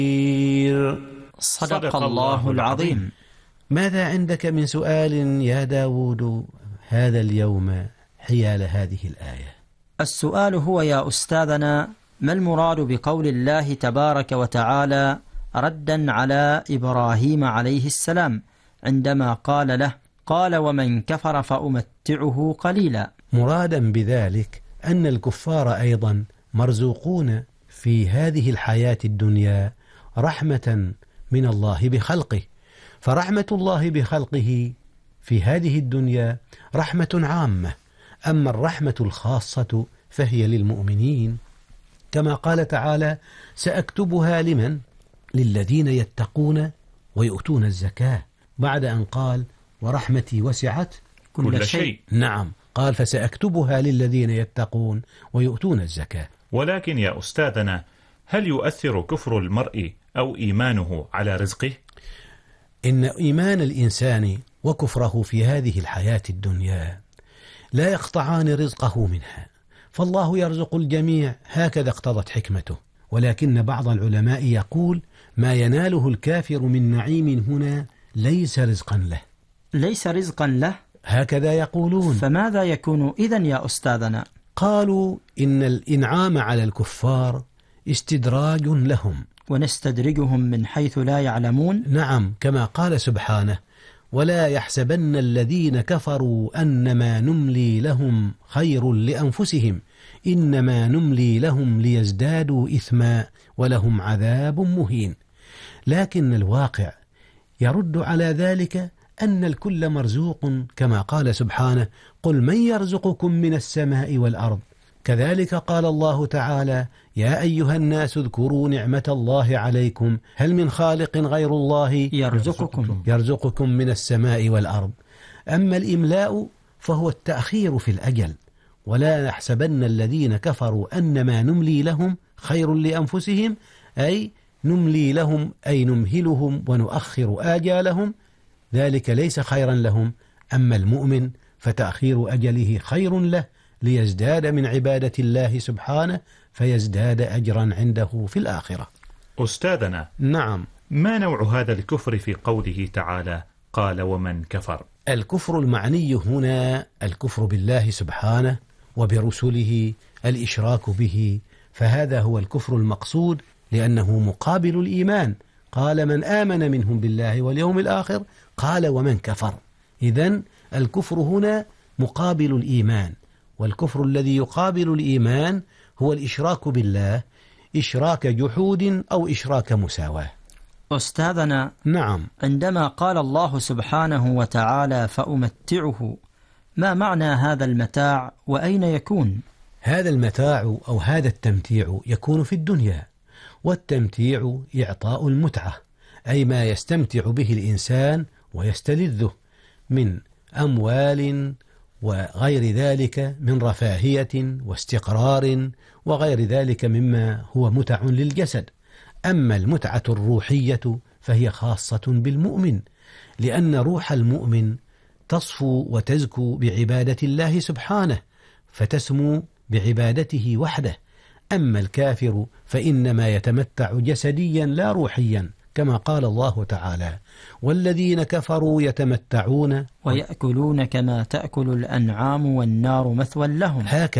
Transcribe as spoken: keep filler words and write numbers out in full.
صدق الله العظيم. ماذا عندك من سؤال يا داود هذا اليوم حيال هذه الآية؟ السؤال هو يا أستاذنا: ما المراد بقول الله تبارك وتعالى ردا على إبراهيم عليه السلام عندما قال له: قال ومن كفر فأمتعه قليلا؟ مرادا بذلك أن الكفار أيضا مرزوقون في هذه الحياة الدنيا رحمة من الله بخلقه، فرحمة الله بخلقه في هذه الدنيا رحمة عامة، أما الرحمة الخاصة فهي للمؤمنين، كما قال تعالى: سأكتبها لمن؟ للذين يتقون ويؤتون الزكاة، بعد أن قال: ورحمتي وسعت كل شيء. نعم، قال: فسأكتبها للذين يتقون ويؤتون الزكاة. ولكن يا أستاذنا، هل يؤثر كفر المرء أو إيمانه على رزقه؟ إن إيمان الإنسان وكفره في هذه الحياة الدنيا لا يقطعان رزقه منها، فالله يرزق الجميع، هكذا اقتضت حكمته. ولكن بعض العلماء يقول: ما يناله الكافر من نعيم هنا ليس رزقا له. ليس رزقا له؟ هكذا يقولون. فماذا يكون إذن يا أستاذنا؟ قالوا إن الإنعام على الكفار استدراج لهم، ونستدرجهم من حيث لا يعلمون. نعم، كما قال سبحانه: ولا يحسبن الذين كفروا أنما نملي لهم خير لأنفسهم إنما نملي لهم ليزدادوا إثما ولهم عذاب مهين. لكن الواقع يرد على ذلك أن الكل مرزوق، كما قال سبحانه: قل من يرزقكم من السماء والأرض. كذلك قال الله تعالى: يا أيها الناس اذكروا نعمة الله عليكم هل من خالق غير الله يرزقكم يرزقكم من السماء والأرض. أما الإملاء فهو التأخير في الأجل. ولا يحسبن الذين كفروا أنما نملي لهم خير لأنفسهم، أي نملي لهم أي نمهلهم ونؤخر آجالهم، ذلك ليس خيرا لهم. أما المؤمن فتأخير أجله خير له ليزداد من عبادة الله سبحانه فيزداد أجرا عنده في الآخرة. أستاذنا، نعم، ما نوع هذا الكفر في قوله تعالى قال ومن كفر؟ الكفر المعني هنا الكفر بالله سبحانه وبرسله، الإشراك به، فهذا هو الكفر المقصود، لأنه مقابل الإيمان. قال من آمن منهم بالله واليوم الآخر، قال ومن كفر. إذن الكفر هنا مقابل الإيمان، والكفر الذي يقابل الإيمان هو الإشراك بالله، إشراك جحود أو إشراك مساواة. أستاذنا، نعم، عندما قال الله سبحانه وتعالى فأمتعه، ما معنى هذا المتاع وأين يكون؟ هذا المتاع أو هذا التمتيع يكون في الدنيا، والتمتيع إعطاء المتعة، أي ما يستمتع به الإنسان ويستلذه من أموال وغير ذلك من رفاهية واستقرار وغير ذلك مما هو متع للجسد. أما المتعة الروحية فهي خاصة بالمؤمن، لأن روح المؤمن تصفو وتزكو بعبادة الله سبحانه، فتسمو بعبادته وحده. أما الكافر فإنما يتمتع جسديا لا روحيا، كما قال الله تعالى: والذين كفروا يتمتعون ويأكلون كما تأكل الأنعام والنار مثوى لهم. هكذا